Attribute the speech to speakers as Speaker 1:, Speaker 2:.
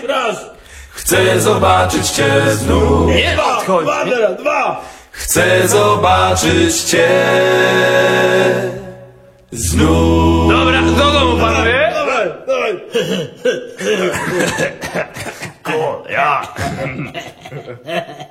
Speaker 1: raz.
Speaker 2: Chcę zobaczyć cię znów.
Speaker 1: Nie, dwa.
Speaker 2: Chcę zobaczyć cię znów.
Speaker 3: Dobra, do domu panowie.
Speaker 1: Dawaj.
Speaker 3: Ja.